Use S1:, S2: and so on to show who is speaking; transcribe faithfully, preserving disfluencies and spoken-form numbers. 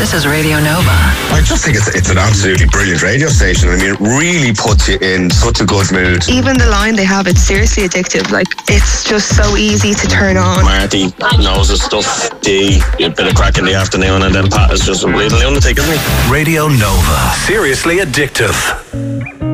S1: This is Radio Nova.
S2: I just think it's it's an absolutely brilliant radio station. I mean, it really puts you in such a good mood.
S3: Even the line they have, it's seriously addictive. Like, it's just so easy to turn on.
S4: Marty knows his stuff. D, a bit of crack in the afternoon, and then Pat is just a real lunatic, isn't he?
S5: Radio Nova. Seriously addictive.